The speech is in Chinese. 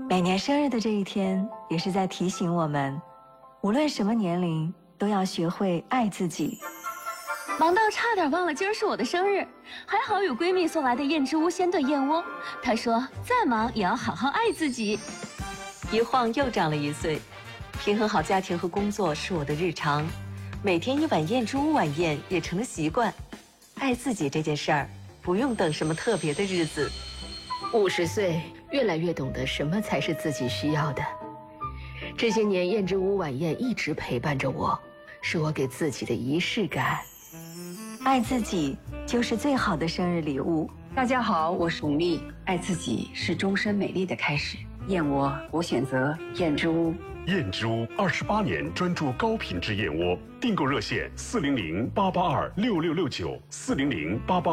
每年生日的这一天，也是在提醒我们，无论什么年龄，都要学会爱自己。 忙到差点忘了今儿是我的生日，还好有闺蜜送来的燕之屋鲜炖燕窝。她说再忙也要好好爱自己。 一晃又长了1岁，平衡好家庭和工作是我的日常，每天1碗燕之屋晚宴也成了习惯。爱自己这件事儿，不用等什么特别的日子。 50岁，越来越懂得什么才是自己需要的。这些年，燕之屋晚宴一直陪伴着我，是我给自己的仪式感。 爱自己就是最好的生日礼物。 大家好，我是巩俐。爱自己是终身美丽的开始。燕窝，我选择燕之屋。 燕之屋28年专注高品质燕窝，订购热线400-882-6669，400-882。